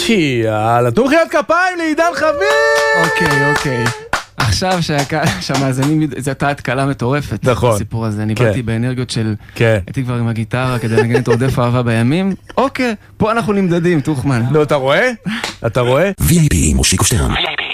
יאללה, תנו מחיאות כפיים לעידן חביב! אוקיי. עכשיו שהמאזינים, זו הייתה התקלה מטורפת. נכון. הסיפור הזה, אני באתי באנרגיות של... כן. הייתי כבר עם הגיטרה כדי לנגן את עודף אהבה בימים. אוקיי, פה אנחנו נמדדים, תוכמן. נו, אתה רואה? VIP, מושיקו שטרן.